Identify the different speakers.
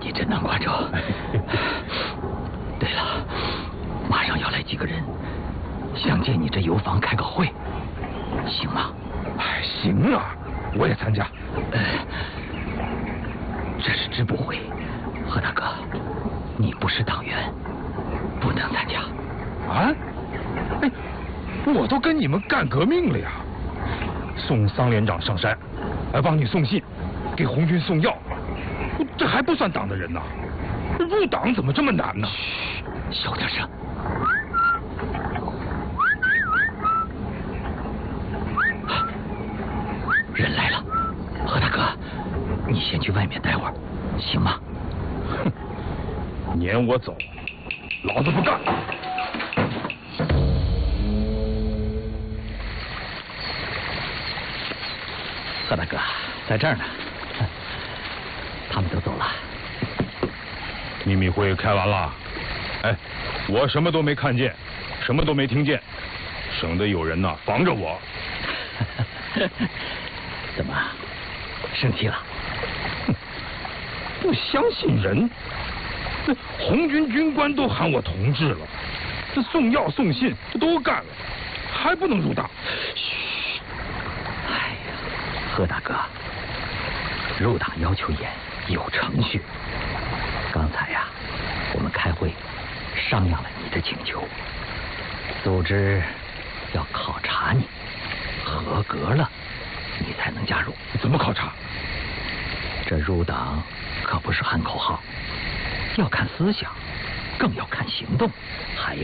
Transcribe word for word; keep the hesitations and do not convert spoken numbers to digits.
Speaker 1: 你真难管着。对了，马上要来几个人，想借你这油坊开个会，行吗？
Speaker 2: 哎，行啊，我也参加。
Speaker 1: 呃，这是支部会，何大哥，你不是党员，不能参加。
Speaker 2: 啊？哎，我都跟你们干革命了呀！送桑连长上山，来帮你送信，给红军送药，这还不算党的人呐？入党怎么这么难呢？
Speaker 1: 嘘，小点声。人来了，何大哥，你先去外面待会儿，行吗？
Speaker 2: 哼，撵我走，老子不干！
Speaker 1: 何大哥，在这儿呢，他们都走了。
Speaker 2: 秘密会开完了，哎，我什么都没看见，什么都没听见，省得有人呐防着我。
Speaker 1: 怎么，生气了？
Speaker 2: 哼，不相信人，这红军军官都喊我同志了，这送药送信这都干了，还不能入党？
Speaker 1: 嘘，哎呀，何大哥，入党要求严，有程序。刚才呀、啊，我们开会商量了你的请求，组织要考察你，合格了，你才能加入。
Speaker 2: 怎么考察？
Speaker 1: 这入党可不是喊口号，要看思想，更要看行动，还